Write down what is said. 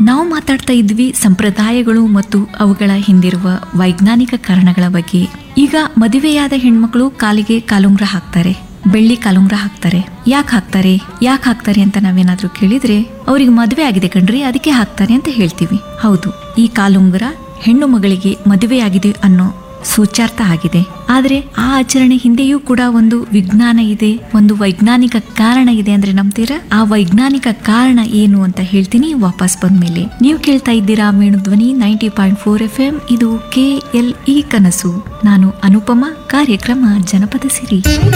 ನಾವು ಮಾತಾಡ್ತಾ ಇದ್ವಿ ಸಂಪ್ರದಾಯಗಳು ಮತ್ತು ಅವುಗಳ ಹಿಂದಿರುವ ವೈಜ್ಞಾನಿಕ ಕಾರಣಗಳ ಬಗ್ಗೆ. ಈಗ ಮದುವೆಯಾದ ಹೆಣ್ಮಕ್ಳು ಕಾಲಿಗೆ ಕಾಲುಂಗ್ರ ಹಾಕ್ತಾರೆ, ಬೆಳ್ಳಿ ಕಾಲುಂಗ್ರ ಹಾಕ್ತಾರೆ. ಯಾಕೆ ಹಾಕ್ತಾರೆ ಅಂತ ನಾವೇನಾದ್ರೂ ಕೇಳಿದ್ರೆ ಅವ್ರಿಗೆ ಮದುವೆ ಆಗಿದೆ ಕಣ್ರಿ ಅದಕ್ಕೆ ಹಾಕ್ತಾರೆ ಅಂತ ಹೇಳ್ತೀವಿ. ಹೌದು, ಈ ಕಾಲುಂಗ್ರ ಹೆಣ್ಣು ಮಗಳಿಗೆ ಮದುವೆಯಾಗಿದೆ ಅನ್ನೋ ಸೂಚಾರ್ಥ ಆಗಿದೆ. ಆದ್ರೆ ಆ ಆಚರಣೆ ಹಿಂದೆಯೂ ಕೂಡ ಒಂದು ವಿಜ್ಞಾನ ಇದೆ, ಒಂದು ವೈಜ್ಞಾನಿಕ ಕಾರಣ ಇದೆ ಅಂದ್ರೆ ನಂಬ್ತೀರಾ? ಆ ವೈಜ್ಞಾನಿಕ ಕಾರಣ ಏನು ಅಂತ ಹೇಳ್ತೀನಿ ವಾಪಸ್ ಬಂದ್ಮೇಲೆ. ನೀವು ಕೇಳ್ತಾ ಇದ್ದೀರಾ ವೇಣುಧ್ವನಿ 90.4 FM. ಇದು KLE ಕನಸು. ನಾನು ಅನುಪಮ. ಕಾರ್ಯಕ್ರಮ ಜನಪದ ಸಿರಿ.